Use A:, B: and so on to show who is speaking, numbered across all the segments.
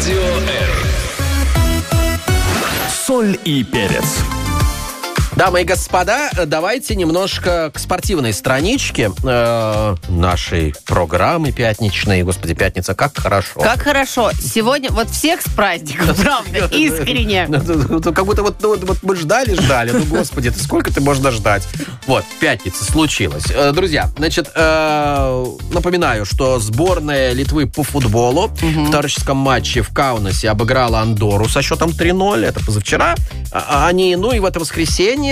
A: Радио R.
B: Соль и перец.
C: Дамы и господа, давайте немножко к спортивной страничке нашей программы пятничной. Господи, пятница, как хорошо.
D: Как хорошо. Сегодня вот всех с праздником, правда, искренне.
C: Как будто вот мы ждали. Ну, господи, сколько ты можно ждать? Вот, пятница случилась. Друзья, значит, напоминаю, что сборная Литвы по футболу в товарищеском матче в Каунасе обыграла Андорру со счетом 3-0. Это позавчера. Они, ну и в это воскресенье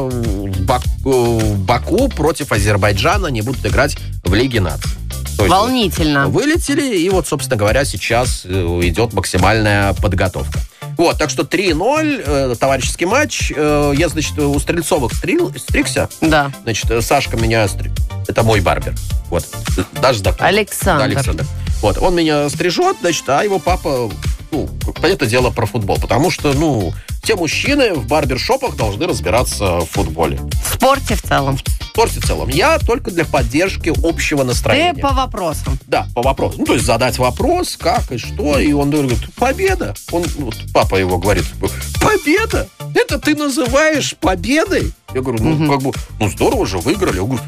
C: в Баку против Азербайджана они будут играть в Лиге наций.
D: Волнительно.
C: Вылетели, и вот, собственно говоря, сейчас идет максимальная подготовка. Вот, так что 3-0, товарищеский матч. Я, значит, у Стрельцовых стригся.
D: Да.
C: Значит, Сашка меня это мой барбер. Вот. Даже знакомый.
D: Александр.
C: Да, Александр. Вот, он меня стрижет, значит, а его папа, ну, понятное дело, про футбол. Потому что, ну, все мужчины в барбершопах должны разбираться в футболе.
D: В спорте в целом.
C: В спорте в целом. Я только для поддержки общего настроения.
D: Ты по вопросам.
C: Да, по вопросу. Ну, то есть задать вопрос, как и что. И он говорит, победа. Вот, папа его говорит, победа? Это ты называешь победой? Я говорю, ну, как бы, ну, здорово же, выиграли. Я говорю,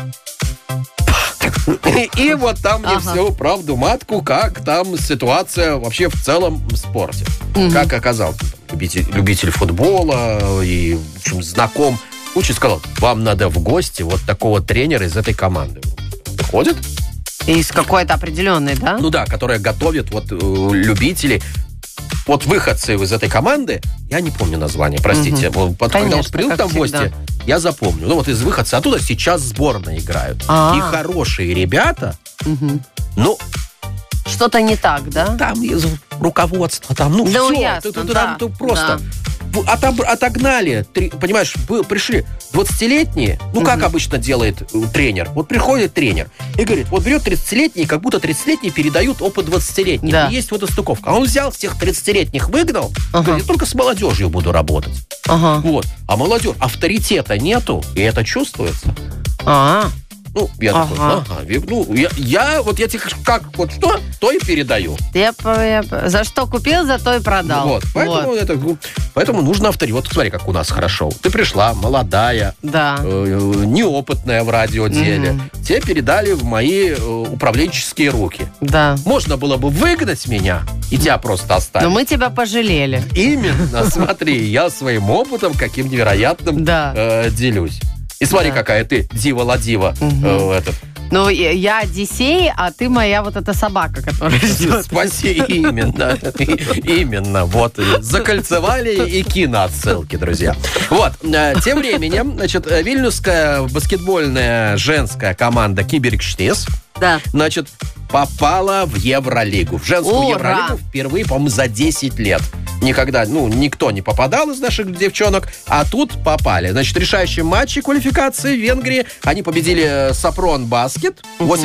C: и вот там мне всю правду матку, как там ситуация вообще в целом в спорте. Как оказался любитель футбола и, в общем, знаком. Лучше сказал, вам надо в гости вот такого тренера из этой команды. Приходит.
D: Из какой-то определенной, да?
C: Ну да, которая готовит вот любителей. Вот выходцы из этой команды, я не помню название, простите. Потом, когда он приехал там в гости, я запомню. Ну вот из выходца оттуда сейчас сборная играют. И хорошие ребята, ну...
D: Что-то не так, да?
C: Там руководство, там, ну
D: да,
C: все.
D: Ясно,
C: там просто... Отогнали, понимаешь, пришли 20-летние, ну, как обычно делает тренер. Вот приходит тренер и говорит, вот берет 30-летние, как будто 30-летние передают опыт 20-летних.
D: Да.
C: И есть вот эта стыковка. А он взял всех 30-летних, выгнал, говорит, я только с молодежью буду работать. Вот. А молодежь, авторитета нету, и это чувствуется. Ну, я такой, ну, я тебе как, вот что, то и передаю.
D: Я за что купил, за то и продал.
C: Вот, поэтому нужно авторитет. Вот смотри, как у нас хорошо. Ты пришла, молодая, неопытная в радиоделе. Тебе передали в мои управленческие руки.
D: Да.
C: Можно было бы выгнать меня и тебя просто оставить.
D: Но мы тебя пожалели.
C: Именно, смотри, я своим опытом каким невероятным делюсь. И смотри, какая ты дива-ла-дива.
D: Ну, я Одиссей, а ты моя вот эта собака, которая ждет.
C: Спасибо, именно. Вот, закольцевали и киноотсылки, друзья. Вот, тем временем, значит, вильнюсская баскетбольная женская команда Киберкштис, значит, попала в Евролигу. В женскую Евролигу впервые, по-моему, за 10 лет. Никогда, никто не попадал из наших девчонок, а тут попали. Значит, в решающем матче квалификации в Венгрии они победили Сапрон Баскет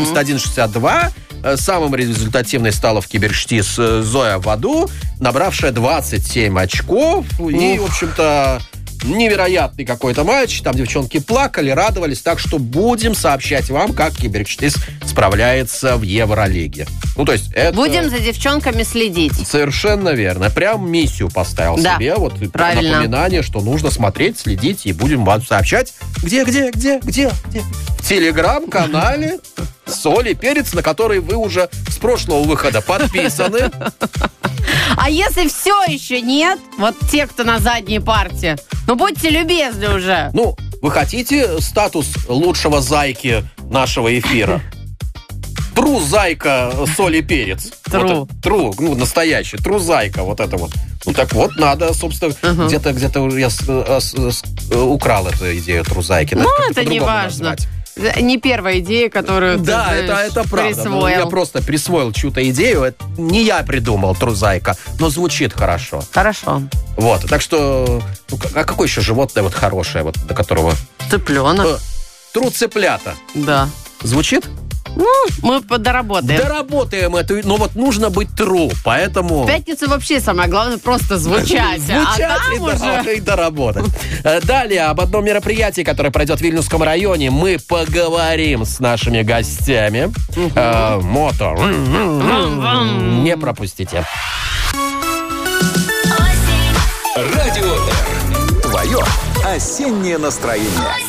C: 81-62. Самым результативной стала в Киберштис Зоя Ваду, набравшая 27 очков. И, в общем-то, невероятный какой-то матч. Там девчонки плакали, радовались. Так что будем сообщать вам, как Киберштис справляется в Евролиге. Ну, то есть это...
D: Будем за девчонками следить.
C: Совершенно верно. Прям миссию поставил себе. Вот
D: правильно.
C: Напоминание, что нужно смотреть, следить, и будем вам сообщать. Где? В телеграм-канале «Соль и перец», на который вы уже с прошлого выхода подписаны.
D: А если все еще нет, вот те, кто на задней парте, ну будьте любезны уже.
C: Ну, вы хотите статус лучшего зайки нашего эфира? Тру-зайка, соль и перец.
D: Тру.
C: Тру, ну, настоящий. Тру-зайка, вот это вот. Ну, так вот, надо, собственно, где-то я украл эту идею тру-зайки.
D: Ну, это не важно. Не первая идея, которую ты
C: это правда.
D: присвоил.
C: Я просто присвоил чью-то идею. Это не я придумал тру-зайка, но звучит хорошо.
D: Хорошо.
C: Вот, так что... А какое еще животное вот хорошее, вот до которого...
D: Цыпленок.
C: Тру-цыплята.
D: Да.
C: Звучит?
D: Ну, мы доработаем.
C: Доработаем эту, но вот нужно быть true, поэтому...
D: В пятницу вообще самое главное просто звучать.
C: И доработать. Далее об одном мероприятии, которое пройдет в Вильнюсском районе, мы поговорим с нашими гостями. Мото. Не пропустите.
A: свое осеннее настроение.